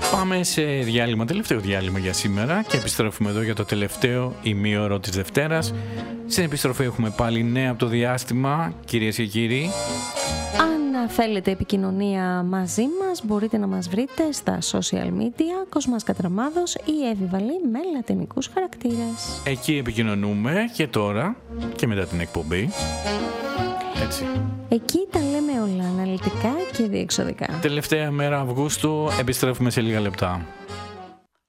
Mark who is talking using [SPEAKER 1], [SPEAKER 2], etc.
[SPEAKER 1] Πάμε σε διάλειμμα, τελευταίο διάλειμμα για σήμερα και επιστρέφουμε εδώ για το τελευταίο ημίωρο της Δευτέρας. Στην επιστροφή έχουμε πάλι νέα από το διάστημα, κυρίες και κύριοι.
[SPEAKER 2] Αν θέλετε επικοινωνία μαζί μας, μπορείτε να μας βρείτε στα social media, Κοσμάς Κατραμάδος ή Εύη με λατινικούς χαρακτήρες.
[SPEAKER 1] Εκεί επικοινωνούμε και τώρα και μετά την εκπομπή. Έτσι.
[SPEAKER 2] Εκεί τα λέμε όλα αναλυτικά και διεξοδικά.
[SPEAKER 1] Τελευταία μέρα Αυγούστου, επιστρέφουμε σε λίγα λεπτά.